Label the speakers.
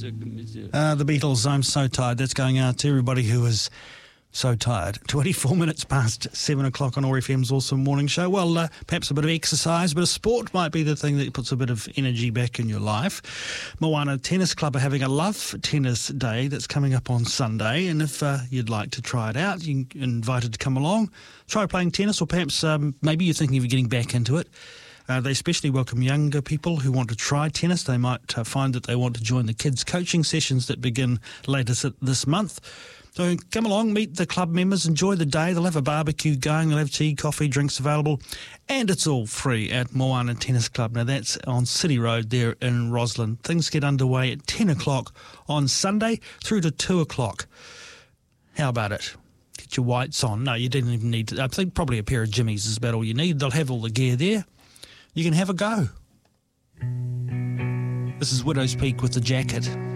Speaker 1: The Beatles, I'm So Tired. That's going out to everybody who is so tired. 24 minutes past 7 o'clock on OAR-FM's Awesome Morning Show. Well, perhaps a bit of exercise, a bit of sport might be the thing that puts a bit of energy back in your life. Moana Tennis Club are having a Love Tennis Day that's coming up on Sunday, and if you'd like to try it out, you're invited to come along, try playing tennis, or perhaps maybe you're thinking of getting back into it. They especially welcome younger people who want to try tennis. They might find that they want to join the kids' coaching sessions that begin later this month. So come along, meet the club members, enjoy the day. They'll have a barbecue going, they'll have tea, coffee, drinks available, and it's all free at Moana Tennis Club. Now that's on City Road there in Roslyn. Things get underway at 10 o'clock on Sunday through to 2 o'clock. How about it? Get your whites on. No, you didn't even need to. I think probably a pair of jimmies is about all you need. They'll have all the gear there. You can have a go. This is Widow's Peak with The Jacket.